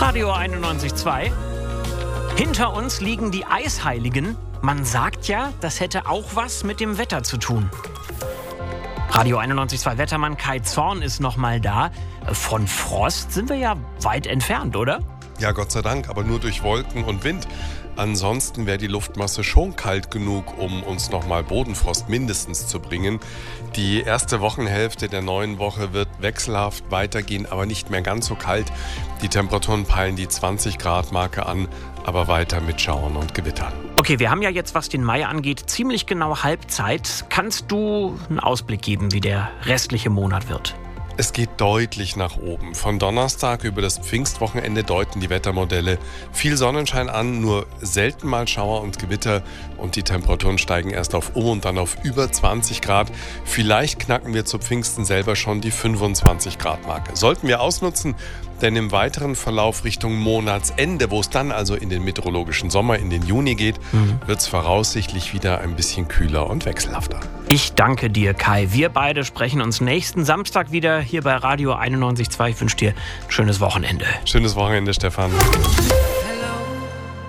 Radio 91.2. Hinter uns liegen die Eisheiligen. Man sagt ja, das hätte auch was mit dem Wetter zu tun. Radio 91.2 Wettermann Kai Zorn ist noch mal da. Von Frost sind wir ja weit entfernt, oder? Ja, Gott sei Dank, aber nur durch Wolken und Wind. Ansonsten wäre die Luftmasse schon kalt genug, um uns nochmal Bodenfrost mindestens zu bringen. Die erste Wochenhälfte der neuen Woche wird wechselhaft weitergehen, aber nicht mehr ganz so kalt. Die Temperaturen peilen die 20-Grad-Marke an, aber weiter mit Schauern und Gewittern. Okay, wir haben ja jetzt, was den Mai angeht, ziemlich genau Halbzeit. Kannst du einen Ausblick geben, wie der restliche Monat wird? Es geht deutlich nach oben. Von Donnerstag über das Pfingstwochenende deuten die Wettermodelle viel Sonnenschein an, nur selten mal Schauer und Gewitter und die Temperaturen steigen erst auf und dann auf über 20 Grad. Vielleicht knacken wir zu Pfingsten selber schon die 25 Grad Marke. Sollten wir ausnutzen, denn im weiteren Verlauf Richtung Monatsende, wo es dann also in den meteorologischen Sommer, in den Juni geht, wird es voraussichtlich wieder ein bisschen kühler und wechselhafter. Ich danke dir, Kai. Wir beide sprechen uns nächsten Samstag wieder hier bei Radio 91.2. Ich wünsche dir ein schönes Wochenende. Schönes Wochenende, Stefan.